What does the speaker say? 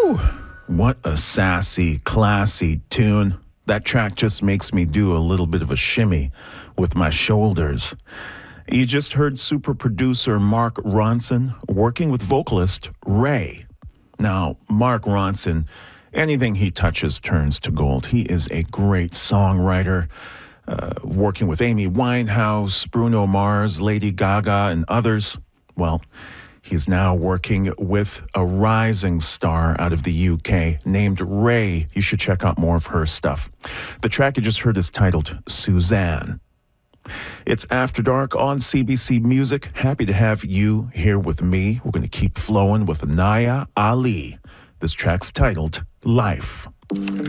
What a sassy, classy tune. That track just makes me do a little bit of a shimmy with my shoulders. You just heard super producer Mark Ronson working with vocalist Ray. Now, Mark Ronson, anything he touches turns to gold. He is a great songwriter, working with Amy Winehouse, Bruno Mars, Lady Gaga, and others. Well, he's now working with a rising star out of the UK named Ray. You should check out more of her stuff. The track you just heard is titled Suzanne. It's After Dark on CBC Music. Happy to have you here with me. We're going to keep flowing with Naya Ali. This track's titled Life.